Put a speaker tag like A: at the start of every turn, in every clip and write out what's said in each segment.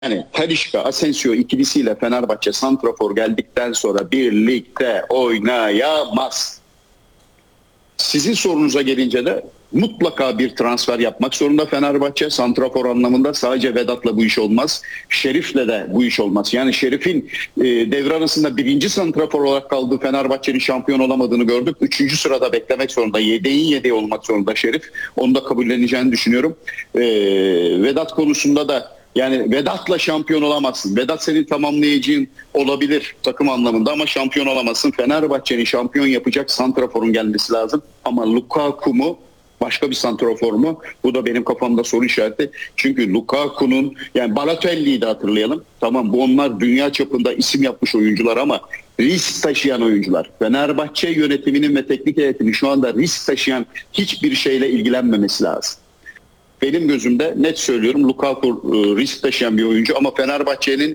A: Yani Talisca, Asensio ikilisiyle Fenerbahçe santrafor geldikten sonra birlikte oynayamaz. Sizin sorunuza gelince de mutlaka bir transfer yapmak zorunda Fenerbahçe. Santrafor anlamında sadece Vedat'la bu iş olmaz. Şerif'le de bu iş olmaz. Yani Şerif'in devre arasında birinci santrafor olarak kaldığı Fenerbahçe'nin şampiyon olamadığını gördük. Üçüncü sırada beklemek zorunda. Yedeğin yedeği olmak zorunda Şerif. Onu da kabulleneceğini düşünüyorum. Vedat konusunda da yani Vedat'la şampiyon olamazsın. Vedat senin tamamlayıcın olabilir takım anlamında ama şampiyon olamazsın. Fenerbahçe'nin şampiyon yapacak santraforun gelmesi lazım. Ama Lukaku mu? Başka bir santrafor mu? Bu da benim kafamda soru işareti. Çünkü Lukaku'nun, yani Balotelli'yi de hatırlayalım. Tamam, bu onlar dünya çapında isim yapmış oyuncular ama risk taşıyan oyuncular. Fenerbahçe yönetiminin ve teknik heyetinin şu anda risk taşıyan hiçbir şeyle ilgilenmemesi lazım. Benim gözümde net söylüyorum, Lukaku risk taşıyan bir oyuncu ama Fenerbahçe'nin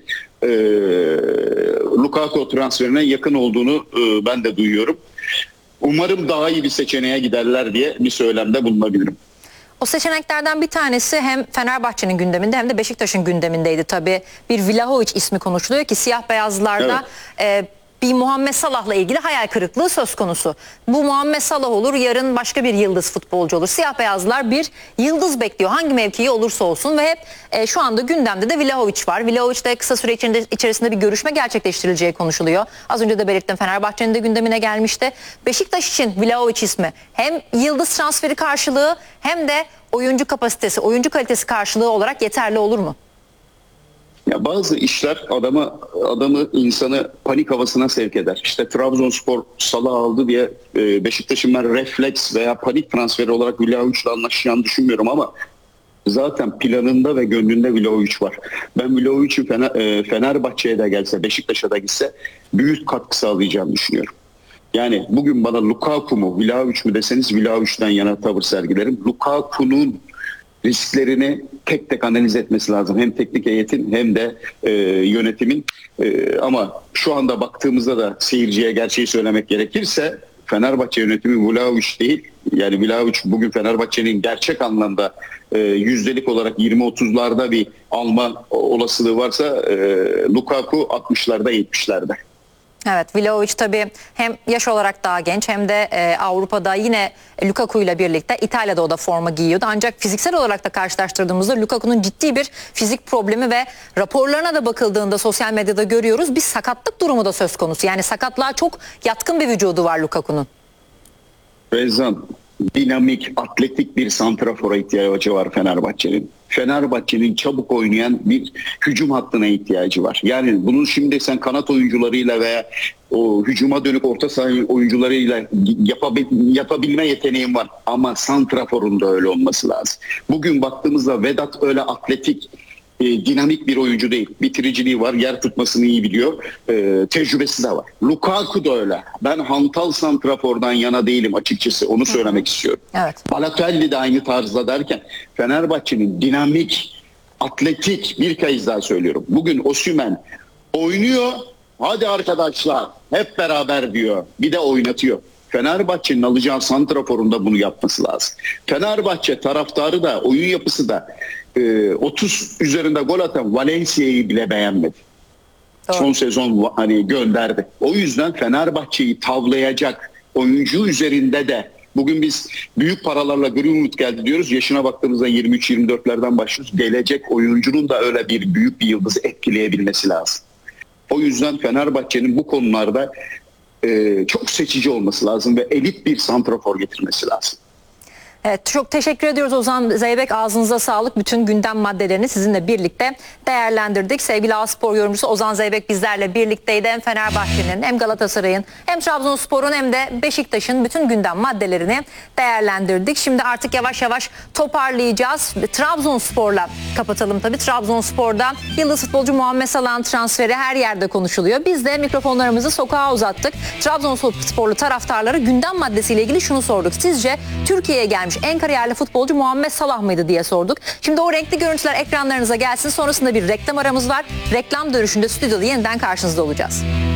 A: Lukaku transferine yakın olduğunu ben de duyuyorum. Umarım daha iyi bir seçeneğe giderler diye bir söylemde bulunabilirim.
B: O seçeneklerden bir tanesi hem Fenerbahçe'nin gündeminde hem de Beşiktaş'ın gündemindeydi tabii. Bir Vlahovic ismi konuşuluyor ki siyah beyazlılarda bir Muhammed Salah'la ilgili hayal kırıklığı söz konusu. Bu Muhammed Salah olur, yarın başka bir yıldız futbolcu olur. Siyah beyazlılar bir yıldız bekliyor. Hangi mevkii olursa olsun ve hep şu anda gündemde de Vlahovic var. Vlahovic de kısa süre içerisinde bir görüşme gerçekleştirileceği konuşuluyor. Az önce de belirttim, Fenerbahçe'nin de gündemine gelmişti. Beşiktaş için Vlahovic ismi hem yıldız transferi karşılığı hem de oyuncu kapasitesi, oyuncu kalitesi karşılığı olarak yeterli olur mu?
A: Ya bazı işler adamı insanı panik havasına sevk eder. İşte Trabzonspor Salah aldı diye Beşiktaş'ın ben refleks veya panik transferi olarak Vlahovic'le anlaşacağını düşünmüyorum ama zaten planında ve gönlünde Vlahovic var. Ben Vlahovic'in Fenerbahçe'ye de gelse, Beşiktaş'a da gitse büyük katkı sağlayacağını düşünüyorum. Yani bugün bana Lukaku mu, Vlahovic mi deseniz Vlahovic'den yana tavır sergilerim. Lukaku'nun risklerini tek tek analiz etmesi lazım. Hem teknik heyetin hem de yönetimin. Ama şu anda baktığımızda da seyirciye gerçeği söylemek gerekirse Fenerbahçe yönetimi Vlahovic değil. Yani Vlahovic bugün Fenerbahçe'nin gerçek anlamda yüzdelik olarak 20-30'larda bir alma olasılığı varsa Lukaku 60'larda 70'lerde.
B: Evet, Vlahovic tabii hem yaş olarak daha genç hem de Avrupa'da yine Lukaku ile birlikte İtalya'da o da forma giyiyordu. Ancak fiziksel olarak da karşılaştırdığımızda Lukaku'nun ciddi bir fizik problemi ve raporlarına da bakıldığında sosyal medyada görüyoruz. Bir sakatlık durumu da söz konusu. Yani sakatlığa çok yatkın bir vücudu var Lukaku'nun.
A: Rezan, dinamik, atletik bir santrafora ihtiyacı var Fenerbahçe'nin. Fenerbahçe'nin çabuk oynayan bir hücum hattına ihtiyacı var. Yani bunu şimdi sen kanat oyuncularıyla veya o hücuma dönük orta saha oyuncularıyla yapabilme yeteneğin var. Ama santraforun da öyle olması lazım. Bugün baktığımızda Vedat öyle atletik, dinamik bir oyuncu değil. Bitiriciliği var, yer tutmasını iyi biliyor. Tecrübesi de var. Lukaku da öyle. Ben hantal santrafordan yana değilim açıkçası. Onu söylemek istiyorum.
B: Evet.
A: Balotelli de aynı tarzda derken Fenerbahçe'nin dinamik, atletik, bir kez daha söylüyorum. Bugün Osimhen oynuyor. Hadi arkadaşlar hep beraber diyor. Bir de oynatıyor. Fenerbahçe'nin alacağı santraforun da bunu yapması lazım. Fenerbahçe taraftarı da, oyun yapısı da 30 üzerinde gol atan Valencia'yı bile beğenmedi. Doğru. Son sezon hani gönderdi. O yüzden Fenerbahçe'yi tavlayacak oyuncu üzerinde de bugün biz büyük paralarla Greenwood geldi diyoruz. Yaşına baktığımızda 23-24'lerden başlıyoruz. Gelecek oyuncunun da öyle bir büyük bir yıldızı etkileyebilmesi lazım. O yüzden Fenerbahçe'nin bu konularda çok seçici olması lazım ve elit bir santrafor getirmesi lazım.
B: Evet, çok teşekkür ediyoruz Ozan Zeybek. Ağzınıza sağlık. Bütün gündem maddelerini sizinle birlikte değerlendirdik. Sevgili A-Spor yorumcusu Ozan Zeybek bizlerle birlikteydi. Hem Fenerbahçe'nin hem Galatasaray'ın hem Trabzonspor'un hem de Beşiktaş'ın bütün gündem maddelerini değerlendirdik. Şimdi artık yavaş yavaş toparlayacağız. Trabzonspor'la kapatalım tabii. Trabzonspor'da yıldız futbolcu Muhammed Salah'ın transferi her yerde konuşuluyor. Biz de mikrofonlarımızı sokağa uzattık. Trabzonsporlu taraftarlara gündem maddesiyle ilgili şunu sorduk. Sizce Türkiye'ye gelmiş en kariyerli futbolcu Muhammed Salah mıydı diye sorduk. Şimdi o renkli görüntüler ekranlarınıza gelsin. Sonrasında bir reklam aramız var. Reklam dönüşünde stüdyoda yeniden karşınızda olacağız.